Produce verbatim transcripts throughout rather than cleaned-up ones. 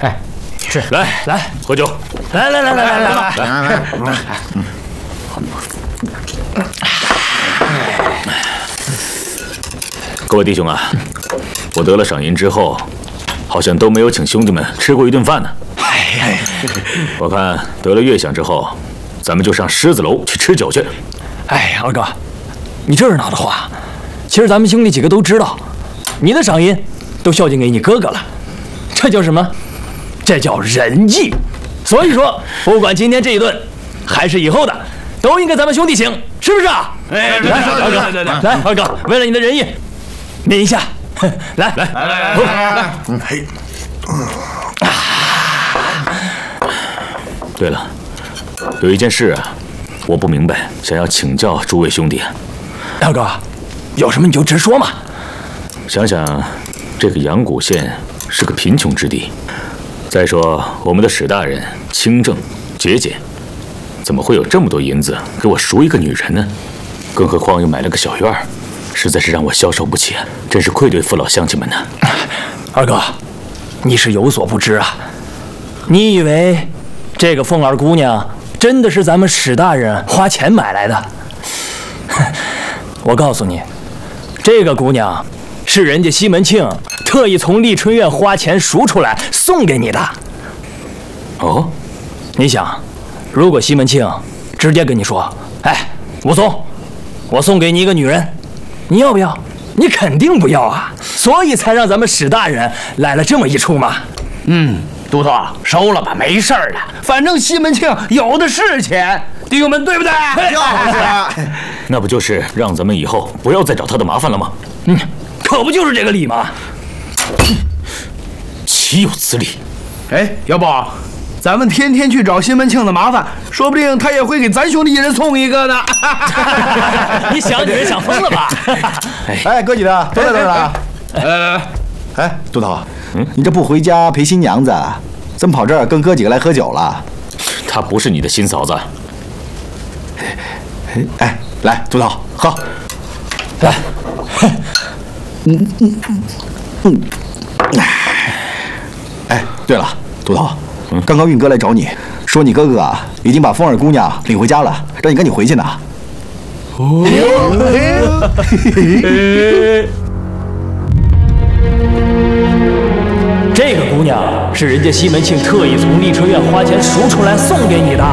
哎，是， 来来喝酒， 来来来来来来来来来， 各位弟兄啊，我得了赏银之后，好像都没有请兄弟们吃过一顿饭呢。哎，我看得了月饷之后，咱们就上狮子楼去吃酒去。 哎，二哥，你这是哪的话？其实咱们兄弟几个都知道，你的赏银都孝敬给你哥哥了，这叫什么？这叫仁义。所以说，不管今天这一顿，还是以后的，都应该咱们兄弟请，是不是啊？哎，来，二哥，来，二哥，为了你的仁义，抿一下，来来来来来来， 嘿， 对了，有一件事啊，我不明白，想要请教诸位兄弟。 二哥，有什么你就直说嘛。 想想，这个阳谷县是个贫穷之地，再说我们的史大人清正节俭，怎么会有这么多银子给我赎一个女人呢？更何况又买了个小院儿，实在是让我消受不起，真是愧对父老乡亲们呢。 二哥，你是有所不知啊，你以为这个凤儿姑娘真的是咱们史大人花钱买来的？我告诉你，这个姑娘是人家西门庆特意从丽春院花钱赎出来送给你的。 哦， 你想，如果西门庆直接跟你说：“哎，武松，我送给你一个女人，你要不要？”你肯定不要啊，所以才让咱们史大人来了这么一出嘛。 嗯，都头收了吧，没事儿的，反正西门庆有的是钱，弟兄们对不对？ 就是。 那不就是让咱们以后不要再找他的麻烦了吗？ 嗯，可不就是这个理吗？ 岂有此理！ 哎，要不咱们天天去找西门庆的麻烦，说不定他也会给咱兄弟一人送一个呢。 你想你是想疯了吧？ 哎，哥几个都在这儿呢。 来来来， 哎，都头，嗯，你这不回家陪新娘子，怎么跑这儿跟哥几个来喝酒了？ 她不是你的新嫂子。 哎，来，都头喝， 来。 嗯嗯嗯。哎，对了，都头。刚刚运哥来找你，说你哥哥啊已经把凤儿姑娘领回家了，让你赶紧回去呢。 哦，这个姑娘是人家西门庆特意从丽春院花钱赎出来送给你的。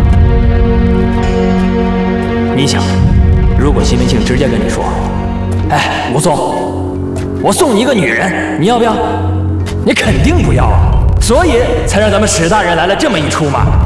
你想，如果西门庆直接跟你说：“哎，武松，我送你一个女人，你要不要？”你肯定不要啊。所以才让咱们史大人来了这么一出嘛。